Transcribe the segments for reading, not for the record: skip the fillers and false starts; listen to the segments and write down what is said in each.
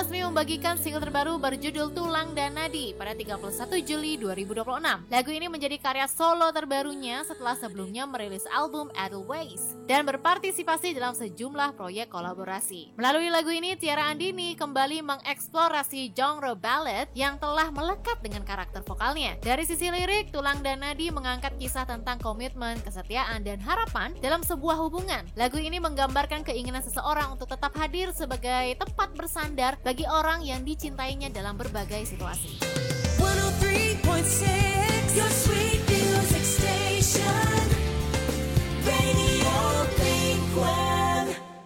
resmi membagikan single terbaru berjudul Tulang dan Nadi pada 31 Juli 2026. Lagu ini menjadi karya solo terbarunya setelah sebelumnya merilis album Edelweiss dan berpartisipasi dalam sejumlah proyek kolaborasi. Melalui lagu ini, Tiara Andini kembali mengeksplorasi genre ballad yang telah melekat dengan karakter vokalnya. Dari sisi lirik, Tulang dan Nadi mengangkat kisah tentang komitmen, kesetiaan, dan harapan dalam sebuah hubungan. Lagu ini menggambarkan keinginan seseorang untuk tetap hadir sebagai tempat bersandar bagi orang yang dicintainya dalam berbagai situasi. 103.6 Your sweet music station Radio Lingquan.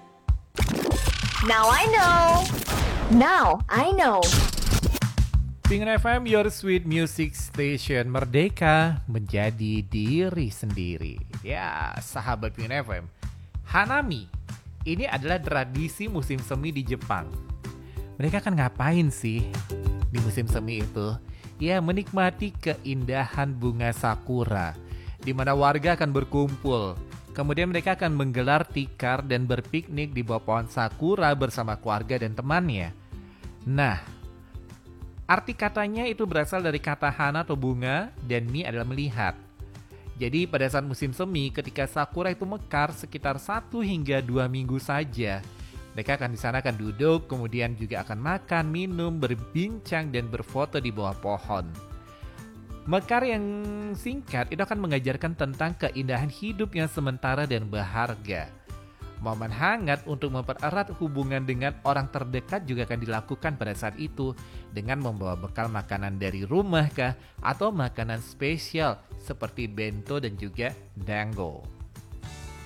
Now I know. Pingin FM, your sweet music station, merdeka menjadi diri sendiri. Ya, sahabat Pingin FM, Hanami, ini adalah tradisi musim semi di Jepang. Mereka kan ngapain sih di musim semi itu? Ya, menikmati keindahan bunga sakura, di mana warga akan berkumpul. Kemudian mereka akan menggelar tikar dan berpiknik di bawah pohon sakura bersama keluarga dan temannya. Nah, arti katanya itu berasal dari kata hana atau bunga, dan mi adalah melihat. Jadi pada saat musim semi, ketika sakura itu mekar sekitar 1 hingga 2 minggu saja, mereka akan di sana akan duduk, kemudian juga akan makan, minum, berbincang, dan berfoto di bawah pohon. Mekar yang singkat itu akan mengajarkan tentang keindahan hidup yang sementara dan berharga. Momen hangat untuk mempererat hubungan dengan orang terdekat juga akan dilakukan pada saat itu dengan membawa bekal makanan dari rumah kah atau makanan spesial seperti bento dan juga dango.